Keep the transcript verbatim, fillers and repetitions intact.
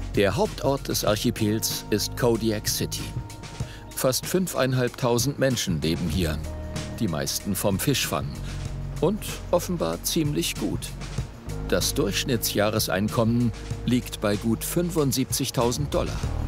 Der Hauptort des Archipels ist Kodiak City. Fast fünftausendfünfhundert Menschen leben hier, die meisten vom Fischfang. Und offenbar ziemlich gut. Das Durchschnittsjahreseinkommen liegt bei gut fünfundsiebzigtausend Dollar.